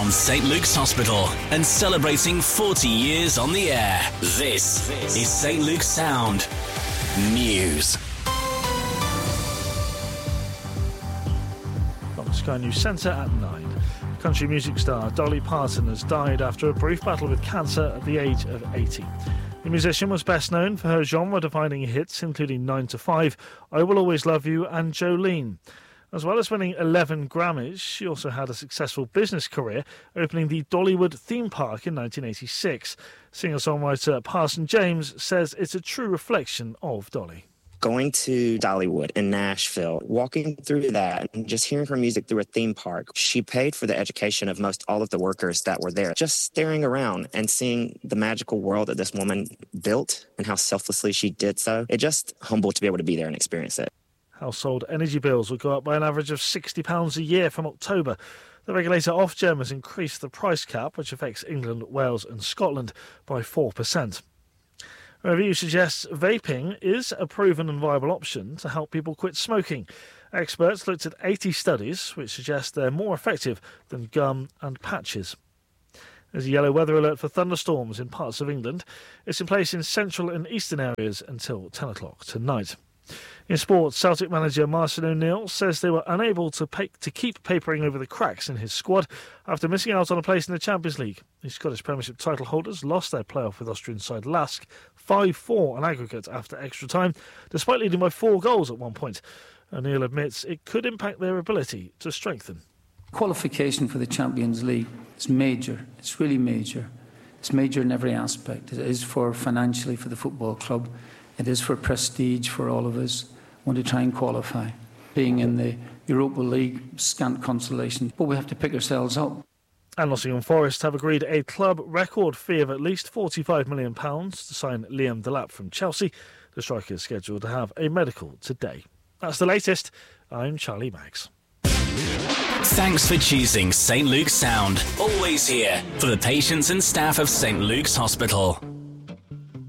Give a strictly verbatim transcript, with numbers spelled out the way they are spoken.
from Saint Luke's Hospital and celebrating forty years on the air. This is Saint Luke's Sound News. From Sky News Centre at nine. Country music star Dolly Parton has died after a brief battle with cancer at the age of eighty. The musician was best known for her genre-defining hits, including nine to five, I Will Always Love You and Jolene. As well as winning eleven Grammys, she also had a successful business career, opening the Dollywood theme park in nineteen eighty-six. Singer-songwriter Parson James says it's a true reflection of Dolly. Going to Dollywood in Nashville, walking through that and just hearing her music through a theme park. She paid for the education of most all of the workers that were there. Just staring around and seeing the magical world that this woman built and how selflessly she did so, it just humbled to be able to be there and experience it. Household energy bills will go up by an average of sixty pounds a year from October. The regulator Ofgem has increased the price cap, which affects England, Wales and Scotland, by four percent. A review suggests vaping is a proven and viable option to help people quit smoking. Experts looked at eighty studies, which suggest they're more effective than gum and patches. There's a yellow weather alert for thunderstorms in parts of England. It's in place in central and eastern areas until ten o'clock tonight. In sports, Celtic manager Marcin O'Neill says they were unable to, pay, to keep papering over the cracks in his squad after missing out on a place in the Champions League. The Scottish Premiership title holders lost their playoff with Austrian side Lask five four on aggregate after extra time, despite leading by four goals at one point. O'Neill admits it could impact their ability to strengthen. Qualification for the Champions League is major. It's really major. It's major in every aspect. It is for financially for the football club. It is for prestige for all of us. Want to try and qualify. Being in the Europa League, scant consolation, but we have to pick ourselves up. And Nottingham Forest have agreed a club record fee of at least forty-five million pounds to sign Liam Delap from Chelsea. The striker is scheduled to have a medical today. That's the latest. I'm Charlie Maggs. Thanks for choosing Saint Luke's Sound. Always here for the patients and staff of Saint Luke's Hospital.